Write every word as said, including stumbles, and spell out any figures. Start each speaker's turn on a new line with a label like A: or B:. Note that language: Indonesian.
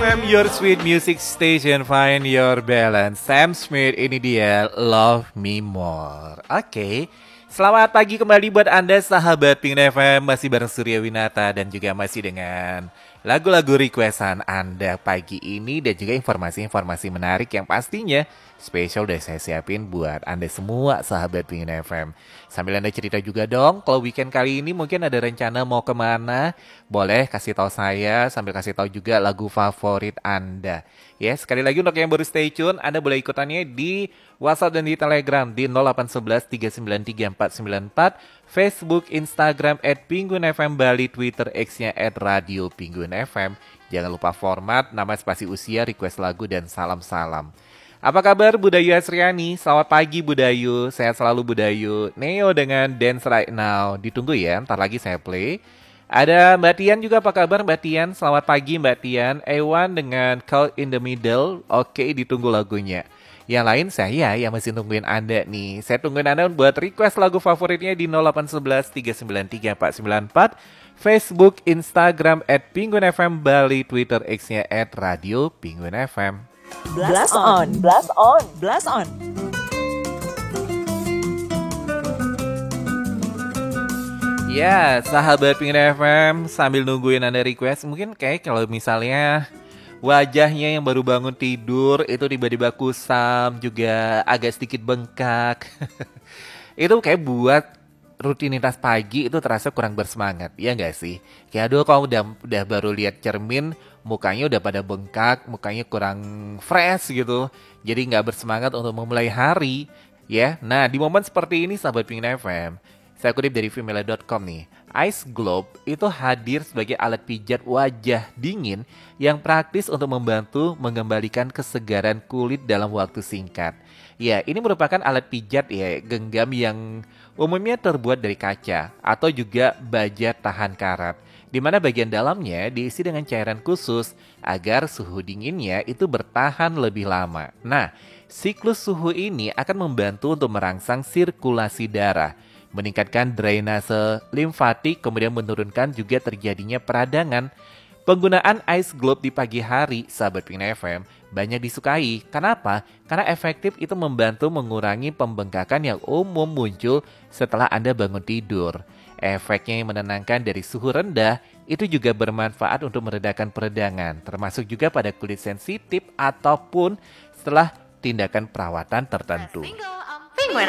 A: M, your sweet music station, find your balance. Sam Smith, ini dia Love Me More. Oke, okay. Selamat pagi kembali buat Anda sahabat Pink F M. Masih bareng Surya Winata dan juga masih dengan lagu-lagu requestan Anda pagi ini. Dan juga informasi-informasi menarik yang pastinya spesial udah saya siapin buat Anda semua sahabat Pink F M. Sambil Anda cerita juga dong, kalau weekend kali ini mungkin ada rencana mau kemana, boleh kasih tahu saya sambil kasih tahu juga lagu favorit Anda. Ya, sekali lagi untuk yang baru stay tune, Anda boleh ikutannya di WhatsApp dan di Telegram di nol delapan satu satu tiga sembilan tiga empat sembilan empat, Facebook, Instagram at Pinguin F M Bali, Twitter X-nya at Radio Pinguin F M. Jangan lupa format, nama, spasi usia, request lagu, dan salam-salam. Apa kabar Budayu Asriani? Selamat pagi Budayu, sehat selalu Budayu. Neo dengan Dance Right Now, ditunggu ya, ntar lagi saya play. Ada Mbak Tian juga, apa kabar Mbak Tian? Selamat pagi Mbak Tian. Ewan dengan Caught in the Middle, oke, ditunggu lagunya. Yang lain saya yang masih tungguin Anda nih. Saya tungguin Anda buat request lagu favoritnya di nol delapan satu satu tiga sembilan tiga empat sembilan empat, Facebook, Instagram at Pinguin F M Bali, Twitter X-nya at Radio Pinguin F M.
B: Blast on, blast on, blast on.
A: Ya, sahabat Pinguin F M, sambil nungguin Anda request, mungkin kayak kalau misalnya wajahnya yang baru bangun tidur itu tiba-tiba kusam, juga agak sedikit bengkak. Itu kayak buat rutinitas pagi itu terasa kurang bersemangat, ya nggak sih? Kayak aduh, kalau udah udah baru lihat cermin, mukanya udah pada bengkak, mukanya kurang fresh gitu. Jadi nggak bersemangat untuk memulai hari, ya. Nah, di momen seperti ini sahabat Pinguin F M, saya kutip dari Femela dot com nih, Ice Globe itu hadir sebagai alat pijat wajah dingin yang praktis untuk membantu mengembalikan kesegaran kulit dalam waktu singkat. Ya, ini merupakan alat pijat ya genggam yang umumnya terbuat dari kaca atau juga baja tahan karat, di mana bagian dalamnya diisi dengan cairan khusus agar suhu dinginnya itu bertahan lebih lama. Nah, siklus suhu ini akan membantu untuk merangsang sirkulasi darah, meningkatkan drainase limfatik, kemudian menurunkan juga terjadinya peradangan. Penggunaan Ice Globe di pagi hari, sahabat Pinguin F M, banyak disukai. Kenapa? Karena efektif itu membantu mengurangi pembengkakan yang umum muncul setelah Anda bangun tidur. Efeknya yang menenangkan dari suhu rendah itu juga bermanfaat untuk meredakan peradangan, termasuk juga pada kulit sensitif ataupun setelah tindakan perawatan tertentu.